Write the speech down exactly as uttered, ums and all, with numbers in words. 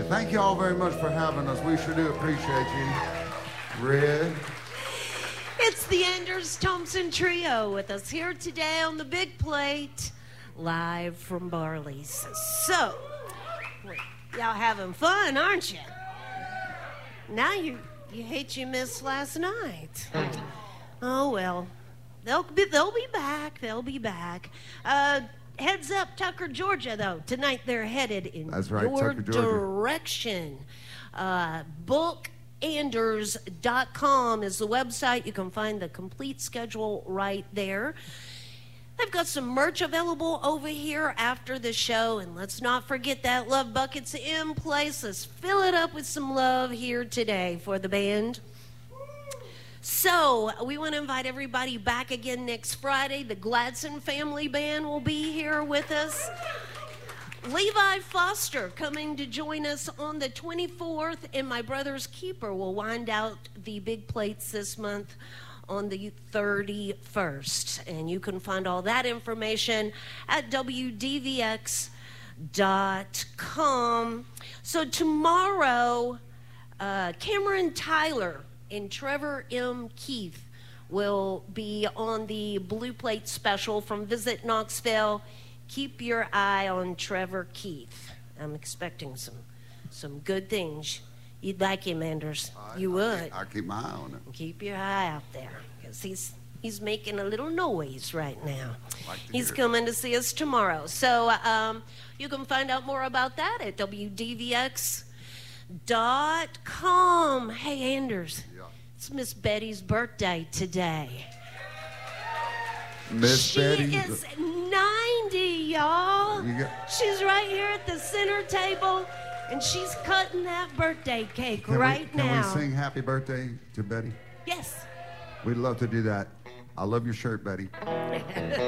Thank you all very much for having us. We sure do appreciate you. Red. It's the Anders Thompson Trio with us here today on the big plate, live from Barley's. So, y'all having fun, aren't you? Now you you hate you missed last night. Oh well, they'll be they'll be back. They'll be back. Uh, heads up, Tucker, Georgia. Though tonight they're headed in That's right, your Tucker, Georgia. direction. Uh, book anders dot com is the website. You can find the complete schedule right there. They've got some merch available over here after the show, and let's not forget that love bucket's in place. Let's fill it up with some love here today for the band. So we want to invite everybody back again next Friday. The Gladson Family Band will be here with us. Levi Foster coming to join us on the twenty-fourth, and my brother's keeper will wind out the big plates this month on the thirty-first. And you can find all that information at W D V X dot com. So tomorrow, uh, Cameron Tyler and Trevor M. Keith will be on the Blue Plate special from Visit Knoxville. Keep your eye on Trevor Keith. I'm expecting some some good things. You'd like him, Anders. I, you I would. Keep, I keep my eye on it. Keep your eye out there, because he's he's making a little noise right now. Like to He's hear it. coming to see us tomorrow. So um, you can find out more about that at W D V X dot com. Hey, Anders, Yeah. it's Miss Betty's birthday today. Miss She Betty. is ninety, y'all. You got- She's right here at the center table, and she's cutting that birthday cake Can right we, can now. we sing happy birthday to Betty? Yes. We'd love to do that. I love your shirt, Betty.